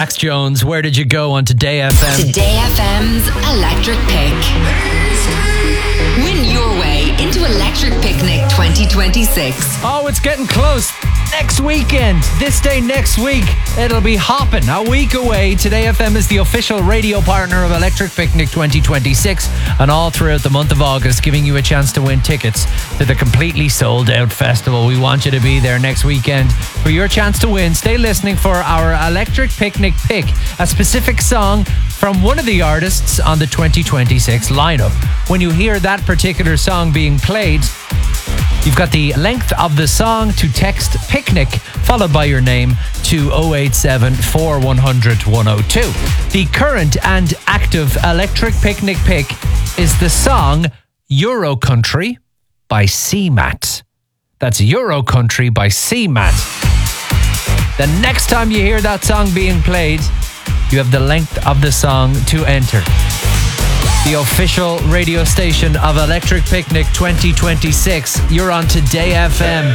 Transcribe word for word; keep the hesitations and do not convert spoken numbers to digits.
Dax Jones, Where Did You Go on Today F M? Today F M's Electric Pick. Win your way into Electric Picnic twenty twenty-six. Oh, it's getting close. Next weekend, this day next week, it'll be hopping. A week away. Today F M is the official radio partner of Electric Picnic twenty twenty-six, and all throughout the month of August, giving you a chance to win tickets to the completely sold out festival. We want you to be there next weekend for your chance to win. Stay listening for our Electric Picnic pick, a specific song from one of the artists on the twenty twenty-six lineup. When you hear that particular song being played, you've got the length of the song to text PICNIC followed by your name to oh eight seven, four one hundred, one oh two. The current and active Electric Picnic pick is the song Euro Country by C MAT. That's Euro Country by C MAT. The next time you hear that song being played, you have the length of the song to enter. The official radio station of Electric Picnic twenty twenty-six. You're on Today F M.